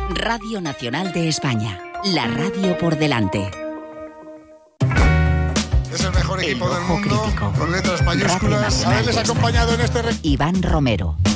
Radio Nacional de España. La radio por delante. Es el mejor equipo del mundo, Crítico. con letras mayúsculas. A ver, les ha acompañado en este... Iván Romero.